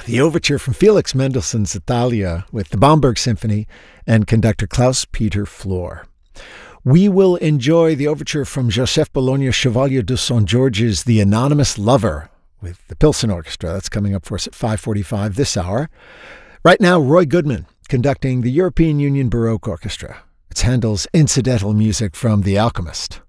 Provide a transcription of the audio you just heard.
the overture from Felix Mendelssohn's Italia with the Bamberg Symphony and conductor Klaus-Peter Flor. We will enjoy the overture from Joseph Bologna Chevalier de St. George's The Anonymous Lover with the Pilsen Orchestra. That's coming up for us at 5:45 this hour. Right now, Roy Goodman conducting the European Union Baroque Orchestra. It's Handel's incidental music from The Alchemist.